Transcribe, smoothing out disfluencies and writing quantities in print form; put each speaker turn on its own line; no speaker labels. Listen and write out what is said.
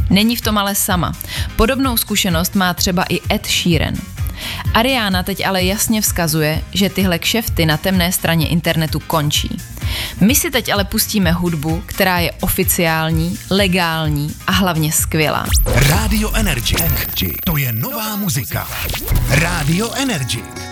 Není v tom ale sama. Podobnou zkušenost má třeba i Ed Sheeran. Ariana teď ale jasně vzkazuje, že tyhle kšefty na temné straně internetu končí. My si teď ale pustíme hudbu, která je oficiální, legální a hlavně skvělá.
Radio Energy. To je nová muzika. Radio Energy.